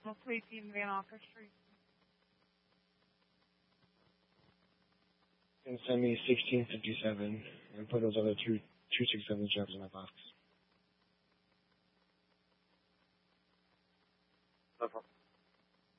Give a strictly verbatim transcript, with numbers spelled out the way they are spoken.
two eighteen Van Ocker Street. And send me sixteen fifty-seven and put those other two two six seven jobs in my box. No problem.